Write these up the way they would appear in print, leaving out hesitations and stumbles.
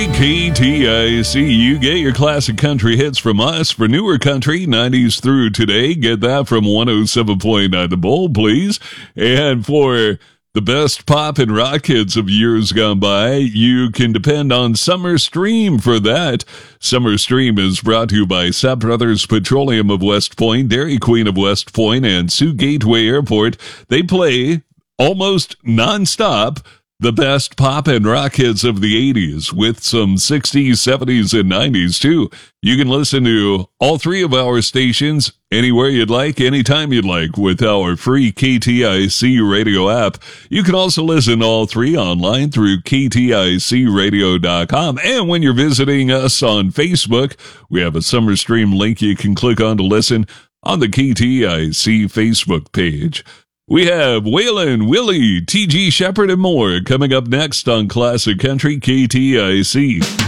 KTIC, you get your classic country hits from us for newer country, 90s through today. Get that from 107.9 The Bull, please. And for the best pop and rock hits of years gone by, you can depend on Summer Stream for that. Summer Stream is brought to you by Sapp Brothers Petroleum of West Point, Dairy Queen of West Point, and Sioux Gateway Airport. They play almost nonstop the best pop and rock hits of the 80s with some 60s, 70s, and 90s too. You can listen to all three of our stations anywhere you'd like, anytime you'd like with our free KTIC radio app. You can also listen to all three online through KTICradio.com. And when you're visiting us on Facebook, we have a Summer Stream link you can click on to listen on the KTIC Facebook page. We have Waylon, Willie, T.G. Shepherd, and more coming up next on Classic Country KTIC.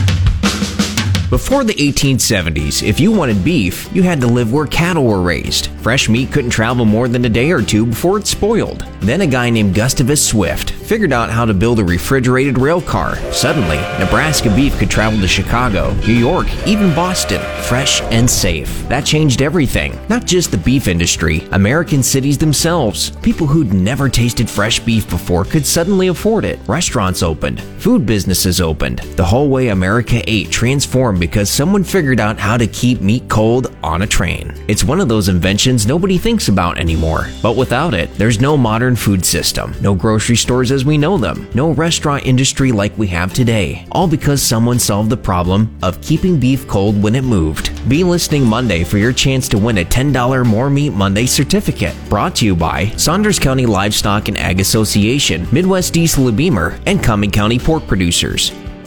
Before the 1870s, if you wanted beef, you had to live where cattle were raised. Fresh meat couldn't travel more than a day or two before it spoiled. Then a guy named Gustavus Swift figured out how to build a refrigerated rail car. Suddenly, Nebraska beef could travel to Chicago, New York, even Boston, fresh and safe. That changed everything. Not just the beef industry, American cities themselves. People who'd never tasted fresh beef before could suddenly afford it. Restaurants opened. Food businesses opened. The whole way America ate transformed because someone figured out how to keep meat cold on a train. It's one of those inventions nobody thinks about anymore. But without it, there's no modern food system, no grocery stores as we know them, no restaurant industry like we have today. All because someone solved the problem of keeping beef cold when it moved. Be listening Monday for your chance to win a $10 More Meat Monday certificate. Brought to you by Saunders County Livestock and Ag Association, Midwest Diesel and Beamer, and Cumming County Pork Producers.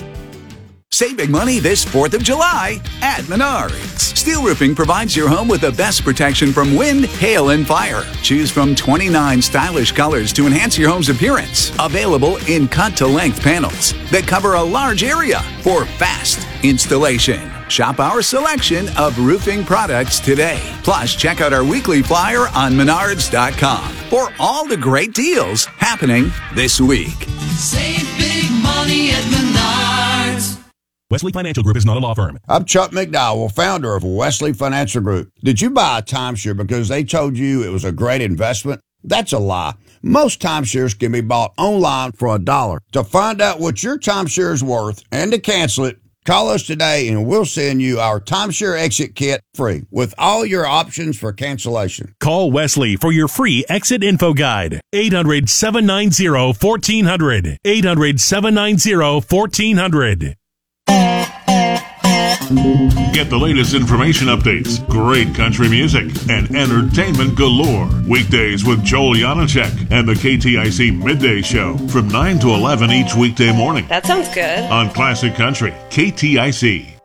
Save big money this 4th of July at Menards. Steel Roofing provides your home with the best protection from wind, hail, and fire. Choose from 29 stylish colors to enhance your home's appearance. Available in cut-to-length panels that cover a large area for fast installation. Shop our selection of roofing products today. Plus, check out our weekly flyer on Menards.com for all the great deals happening this week. Save big money at Menards. Wesley Financial Group is not a law firm. I'm Chuck McDowell, founder of Wesley Financial Group. Did you buy a timeshare because they told you it was a great investment? That's a lie. Most timeshares can be bought online for $1. To find out what your timeshare is worth and to cancel it, call us today and we'll send you our timeshare exit kit free with all your options for cancellation. Call Wesley for your free exit info guide. 800-790-1400. 800-790-1400. Get the latest information updates, great country music, and entertainment galore. Weekdays with Joel Janacek and the KTIC Midday Show from 9 to 11 each weekday morning. That sounds good. On Classic Country, KTIC.